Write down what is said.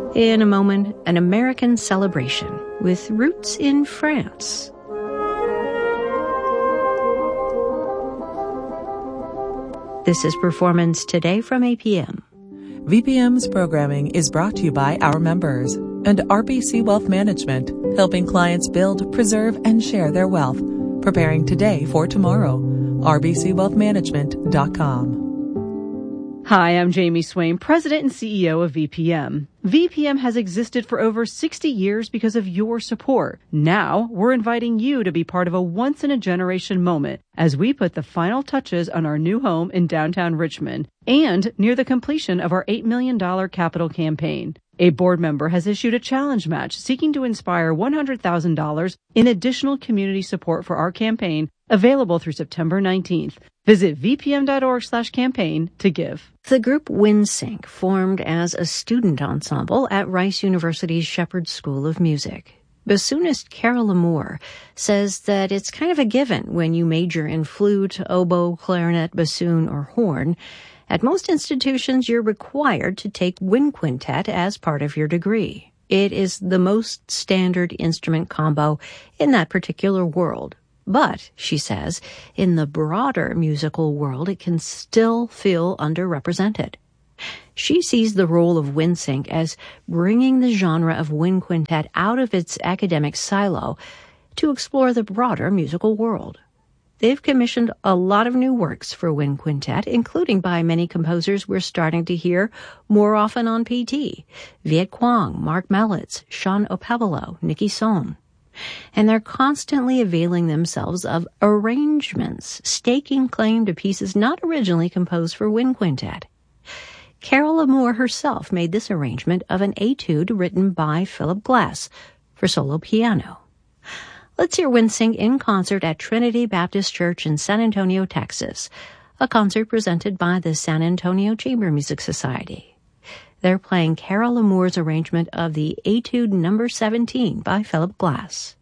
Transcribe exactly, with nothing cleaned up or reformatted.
In a moment, an American celebration with roots in France. This is Performance Today from A P M. V P M's programming is brought to you by our members and R B C Wealth Management, helping clients build, preserve, and share their wealth. Preparing today for tomorrow. R B C wealth management dot com. Hi, I'm Jamie Swain, President and C E O of V P M. V P M has existed for over sixty years because of your support. Now, we're inviting you to be part of a once-in-a-generation moment as we put the final touches on our new home in downtown Richmond and near the completion of our eight million dollars capital campaign. A board member has issued a challenge match seeking to inspire one hundred thousand dollars in additional community support for our campaign, available through September nineteenth. Visit v p m dot org slash campaign to give. The group WinSync formed as a student ensemble at Rice University's Shepherd School of Music. Bassoonist Carol Lamour says that it's kind of a given when you major in flute, oboe, clarinet, bassoon, or horn. At most institutions, you're required to take wind quintet as part of your degree. It is the most standard instrument combo in that particular world. But, she says, in the broader musical world, it can still feel underrepresented. She sees the role of WinSync as bringing the genre of wind quintet out of its academic silo to explore the broader musical world. They've commissioned a lot of new works for wind quintet, including by many composers we're starting to hear more often on P T. Viet Quang, Mark Mellitz, Sean Opebolo, Nikki Sohn. And they're constantly availing themselves of arrangements, staking claim to pieces not originally composed for wind quintet. Carol Lamour herself made this arrangement of an etude written by Philip Glass for solo piano. Let's hear WinSync in concert at Trinity Baptist Church in San Antonio, Texas, a concert presented by the San Antonio Chamber Music Society. They're playing Carol Lamour's arrangement of the Etude Number seventeen by Philip Glass.